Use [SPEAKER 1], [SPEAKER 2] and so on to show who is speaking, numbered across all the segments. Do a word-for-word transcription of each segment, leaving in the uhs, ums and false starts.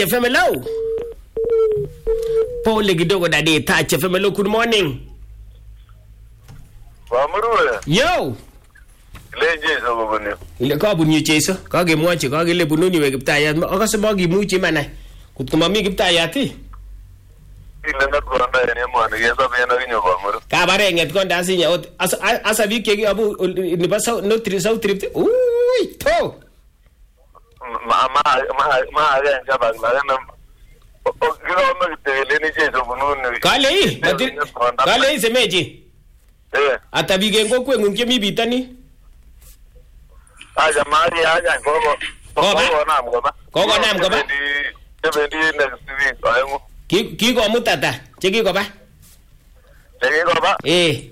[SPEAKER 1] F M hello. Pole kidogo dadi Touch F M hello, good morning.
[SPEAKER 2] Wamurue.
[SPEAKER 1] Yo.
[SPEAKER 2] Lenje so gobonyo.
[SPEAKER 1] Ile ka bunyu cheso, ka gemwochi ka kele bununi we Kiptayat. Akase makimuchi manai. Kotko mami Kiptayat ii.
[SPEAKER 2] Ile natkonda ene mwana yesa bena kinyo wamuru.
[SPEAKER 1] Ka bare nget konda asinya asa asa bik ke abu ni ba no tri South Trip. Ui to.
[SPEAKER 2] Ma ma ma ma aga ngaba ngana. O gilo no tele ni cheso bununi.
[SPEAKER 1] Kale ii, kale ii semeji.
[SPEAKER 2] Eh.
[SPEAKER 1] Atabige ngokwe ngumke mi bitani.
[SPEAKER 2] Aja mari aja gogo. Gogo na mgoba.
[SPEAKER 1] Gogo na mgoba.
[SPEAKER 2] Tebendi next week ayo.
[SPEAKER 1] Ki ki ko mutata, cheki ko ba?
[SPEAKER 2] Cheki ko ba?
[SPEAKER 1] Eh.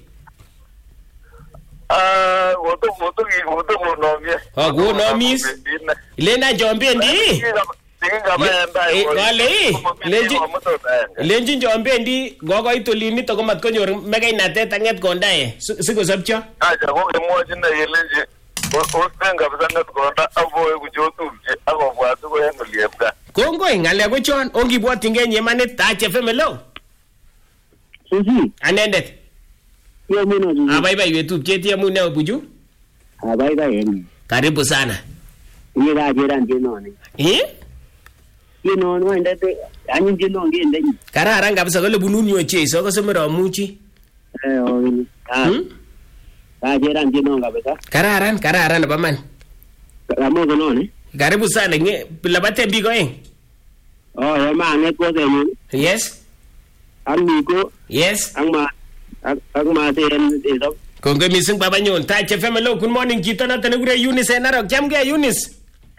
[SPEAKER 2] Ah, woto woto ki woto mo no mi.
[SPEAKER 1] Oh, go no mis. Lena jombe ndi.
[SPEAKER 2] Tinga benda.
[SPEAKER 1] Eh, kale. Lenji. Lenji jombe ndi gogo itolini to ko mat ko nyor megai natet anget kondae. Siko sabcho.
[SPEAKER 2] Aja ko kemwochi na yelenji. Ostenga bizanat konda avoe kujotumje akobwatu ko en oliepka.
[SPEAKER 1] Kongo ngale ko chon ongibwoti ngenye manit Touch F M hello.
[SPEAKER 3] Sisi.
[SPEAKER 1] Anendet.
[SPEAKER 3] Yo mino sisi.
[SPEAKER 1] Abai bai wetu cheti amune obuju?
[SPEAKER 3] Abai bai eni.
[SPEAKER 1] Karibu sana.
[SPEAKER 3] Ye ga jera ndino ni.
[SPEAKER 1] Eh?
[SPEAKER 3] Ye no no ndete anyi ndino ngende.
[SPEAKER 1] Kararan kabisa kole bununi ocheso ko semero muchi.
[SPEAKER 3] Eh o. Ah. Ga jera ndino kabisa.
[SPEAKER 1] Kararan, kararan ba man.
[SPEAKER 3] Ramo no ni.
[SPEAKER 1] Karibu sana nge labate mbiko eng.
[SPEAKER 3] Oh, ya ma ne ko de ni.
[SPEAKER 1] Yes.
[SPEAKER 3] Ang miko.
[SPEAKER 1] Yes.
[SPEAKER 3] Ang ma ang ma te en de do.
[SPEAKER 1] Kongo mising baba nyon Touch F M hello, good morning chito na tanugure Eunice Narok. Jamge Eunice.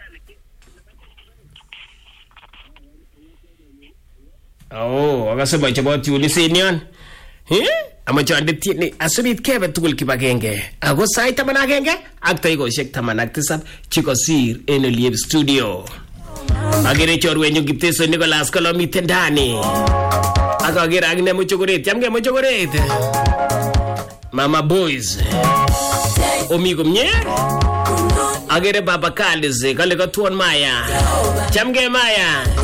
[SPEAKER 1] Oh, akasema chabot Eunice nyon. Eh? Ama chande tiene asubit kebe tugul kibagenge. Ako sai taman agenge ak taikoshek taman ak tisab chikosir en Oliep studio. Agere chorwenyu Kipteso Nicholas Kolo miten ndani. Akagere akine mochokoret. Chamge mochokoret. Mama Boys. Omi komye. Agere Baba Kalis kale katuon Maya. Chamge Maya.